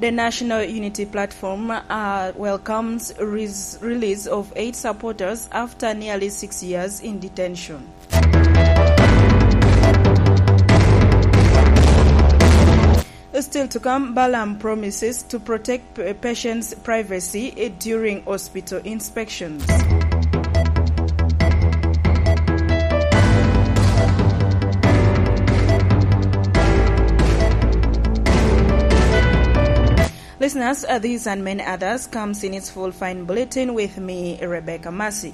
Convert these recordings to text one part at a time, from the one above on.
The National Unity Platform welcomes release of 8 supporters after nearly 6 years in detention. Still to come, Balam promises to protect patients' privacy during hospital inspections. Listeners, these and many others comes in its full fine bulletin with me, Rebecca Massey.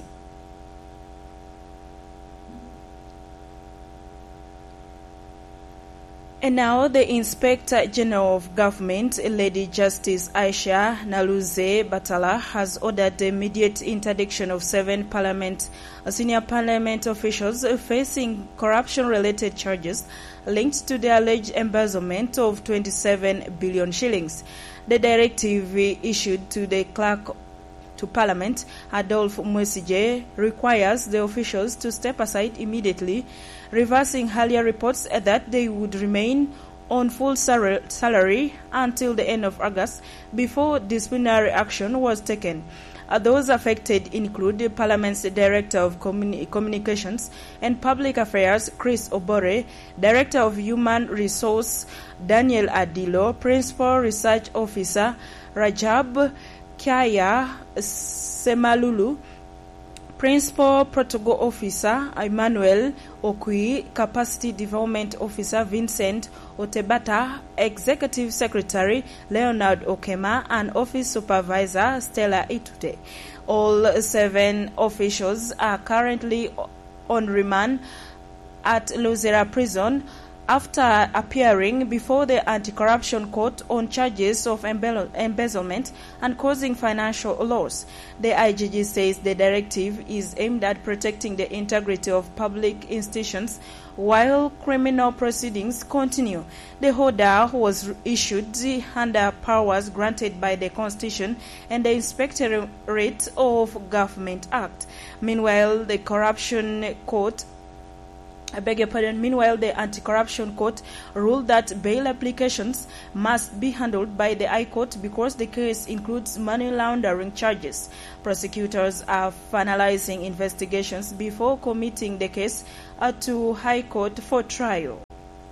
And now, the Inspector General of Government, Lady Justice Aisha Naluze Batala, has ordered the immediate interdiction of 7 senior parliament officials facing corruption-related charges linked to the alleged embezzlement of 27 billion shillings. The directive issued to the clerk to Parliament, Adolphe Mwesige, requires the officials to step aside immediately, reversing earlier reports that they would remain on full salary until the end of August before disciplinary action was taken. Those affected include the Parliament's Director of Communications and Public Affairs, Chris Obore, Director of Human Resource, Daniel Adilo, Principal Research Officer, Rajab Kaya Semalulu, Principal Protocol Officer, Emmanuel Okui, Capacity Development Officer, Vincent Otebata, Executive Secretary, Leonard Okema, and Office Supervisor, Stella Itute. All 7 officials are currently on remand at Lozera Prison after appearing before the Anti-Corruption Court on charges of embezzlement and causing financial loss. The IGG says the directive is aimed at protecting the integrity of public institutions while criminal proceedings continue. The order was issued under powers granted by the Constitution and the Inspectorate of Government Act. Meanwhile, the Anti-Corruption Court ruled that bail applications must be handled by the High Court because the case includes money laundering charges. Prosecutors are finalizing investigations before committing the case to High Court for trial.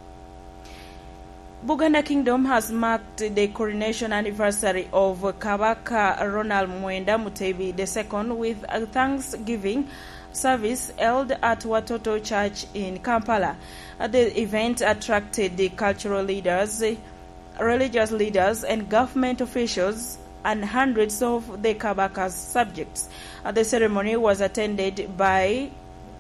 Buganda Kingdom has marked the coronation anniversary of Kabaka Ronald Mwenda Mutebi II with a Thanksgiving service held at Watoto Church in Kampala. The event attracted the cultural leaders, religious leaders, and government officials and hundreds of the Kabaka's subjects. The ceremony was attended by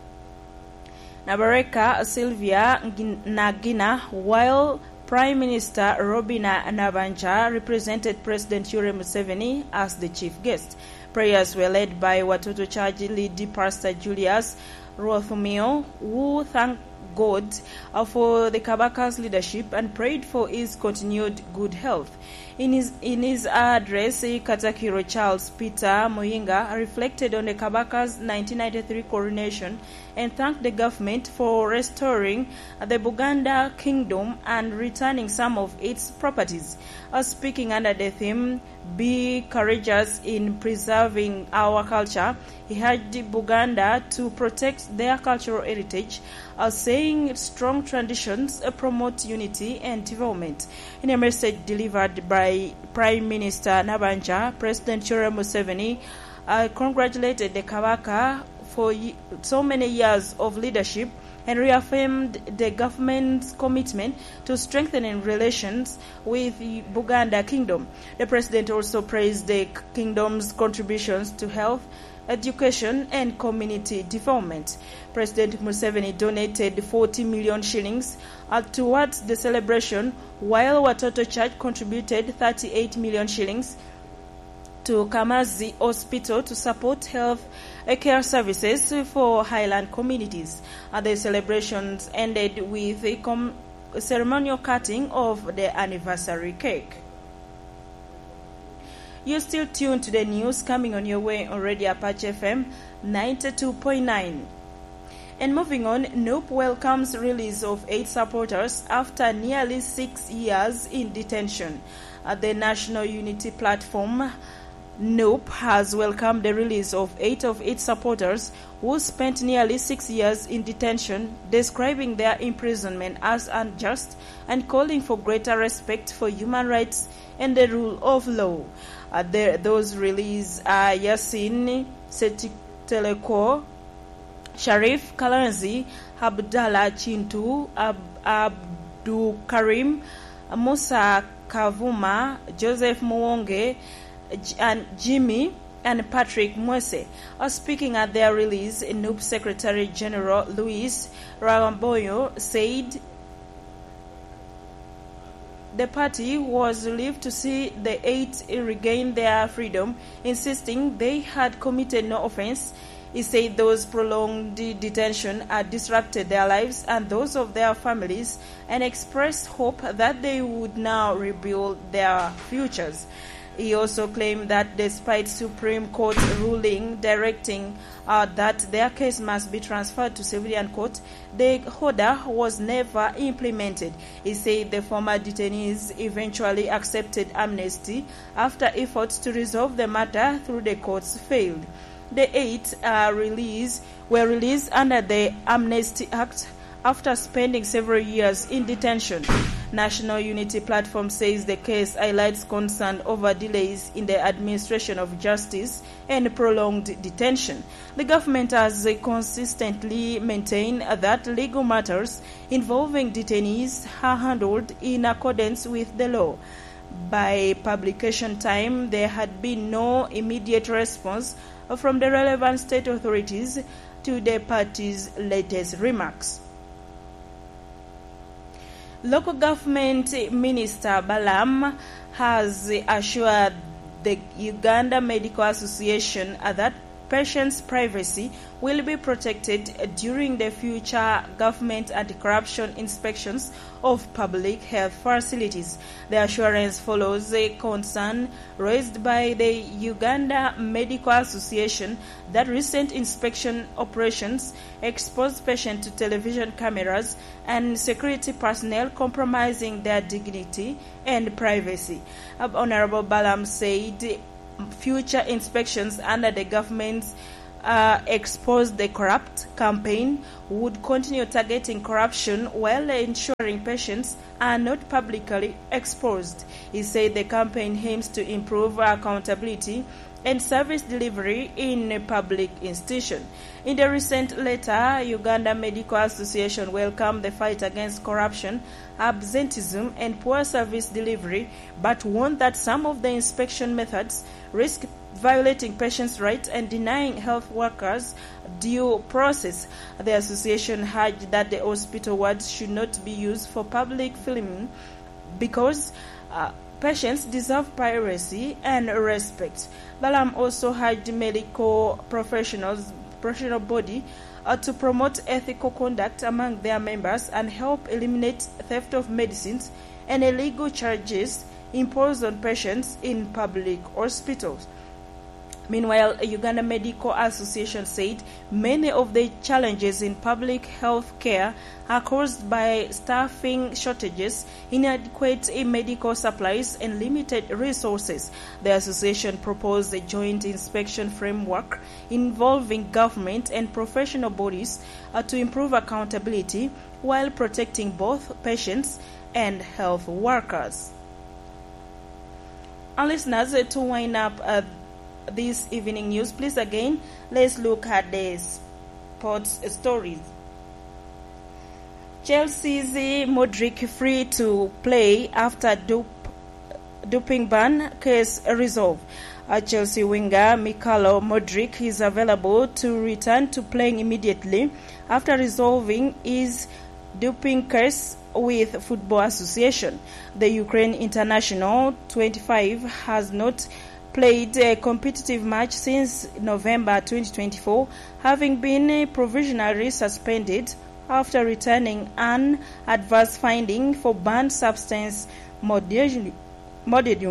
Nabareka Sylvia Nagina, while Prime Minister Robina Nabanja represented President Yoweri Museveni as the chief guest. Prayers were led by Watoto Church lead Pastor Julius Rothumio, who thanked God for the Kabaka's leadership and prayed for his continued good health. In his address, Katakiro Charles Peter Muyinga reflected on the Kabaka's 1993 coronation and thanked the government for restoring the Buganda Kingdom and returning some of its properties. Speaking under the theme, "Be courageous in preserving our culture," he urged Buganda to protect their cultural heritage, saying strong traditions promote unity and development. In a message delivered by Prime Minister Nabanja, President Yoweri Museveni congratulated the Kabaka for so many years of leadership and reaffirmed the government's commitment to strengthening relations with Buganda Kingdom. The president also praised the kingdom's contributions to health, education, and community development. President Museveni donated 40 million shillings towards the celebration, while Watoto Church contributed 38 million shillings to Kamazi Hospital to support health care services for highland communities. The celebrations ended with a ceremonial cutting of the anniversary cake. You're still tuned to the news coming on your way on Radio Apache FM 92.9. And moving on, NUP welcomes release of 8 supporters after nearly 6 years in detention. The National Unity Platform, NUP, has welcomed the release of 8 of its supporters who spent nearly 6 years in detention, describing their imprisonment as unjust and calling for greater respect for human rights and the rule of law. Those released are Yasin Setiteleko, Sharif Kalanzi, Abdallah Chintu, Abdul Karim, Musa Kavuma, Joseph Muwonge, and Jimmy and Patrick Mwese. Speaking at their release, NUP Secretary General Luis Ragamboyo said the party was relieved to see the 8 regain their freedom, insisting they had committed no offense. He said those prolonged detention had disrupted their lives and those of their families, and expressed hope that they would now rebuild their futures. He also claimed that despite Supreme Court ruling directing that their case must be transferred to civilian court, the order was never implemented. He said the former detainees eventually accepted amnesty after efforts to resolve the matter through the courts failed. The 8 were released under the Amnesty Act after spending several years in detention. National Unity Platform says the case highlights concern over delays in the administration of justice and prolonged detention. The government has consistently maintained that legal matters involving detainees are handled in accordance with the law. By publication time, there had been no immediate response from the relevant state authorities to the party's latest remarks. Local government Minister Balaam has assured the Uganda Medical Association that patients' privacy will be protected during the future government anti-corruption inspections of public health facilities. The assurance follows a concern raised by the Uganda Medical Association that recent inspection operations exposed patients to television cameras and security personnel, compromising their dignity and privacy. Honorable Balaam said future inspections under the government's Expose the Corrupt campaign would continue targeting corruption while ensuring patients are not publicly exposed. He said the campaign aims to improve accountability and service delivery in public institutions. In the recent letter, Uganda Medical Association welcomed the fight against corruption, absenteeism, and poor service delivery, but warned that some of the inspection methods risk violating patients' rights and denying health workers due process. The association urged that the hospital wards should not be used for public filming because patients deserve privacy and respect. Balaam also urged medical professional body to promote ethical conduct among their members and help eliminate theft of medicines and illegal charges imposed on patients in public hospitals. Meanwhile, Uganda Medical Association said many of the challenges in public health care are caused by staffing shortages, inadequate medical supplies, and limited resources. The association proposed a joint inspection framework involving government and professional bodies to improve accountability while protecting both patients and health workers. And listeners, to wind up this evening news, please again, let's look at the sports stories. Chelsea's Modric free to play after doping ban case resolved. Chelsea winger Mikhailo Modric is available to return to playing immediately after resolving his doping case with Football Association. The Ukraine international, 25, has not played a competitive match since November 2024, having been provisionally suspended after returning an adverse finding for banned substance Modedium.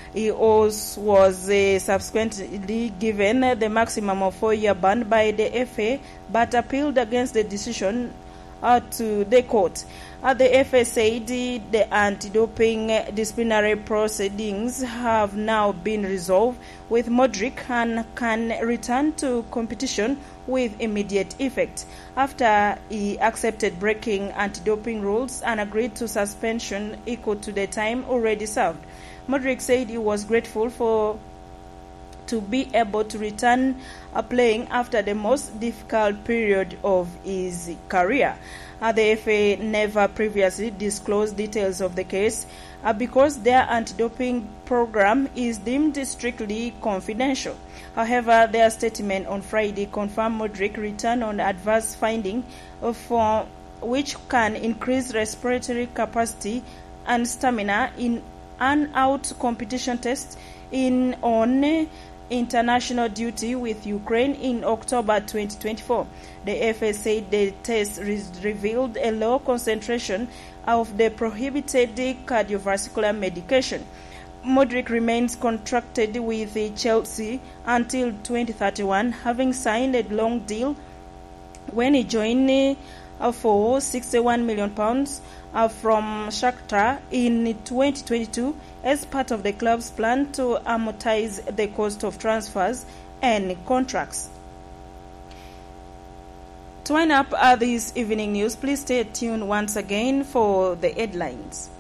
He also was subsequently given the maximum of 4-year ban by the FA, but appealed against the decision to the court. The FA said the anti-doping disciplinary proceedings have now been resolved with Modric and can return to competition with immediate effect after he accepted breaking anti-doping rules and agreed to suspension equal to the time already served. Modric said he was grateful to be able to return playing after the most difficult period of his career. The FA never previously disclosed details of the case because their anti-doping program is deemed strictly confidential. However, their statement on Friday confirmed Modric return on adverse finding for which can increase respiratory capacity and stamina in an out competition test on international duty with Ukraine in October 2024. The FA said the test revealed a low concentration of the prohibited cardiovascular medication. Modric remains contracted with Chelsea until 2031, having signed a long deal when he joined for £61 million from Shakhtar in 2022 as part of the club's plan to amortize the cost of transfers and contracts. To wind up this evening news, please stay tuned once again for the headlines.